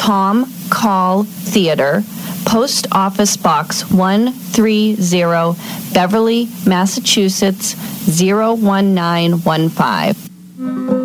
Tom Call Theater, Post Office Box 130, Beverly, Massachusetts 01915.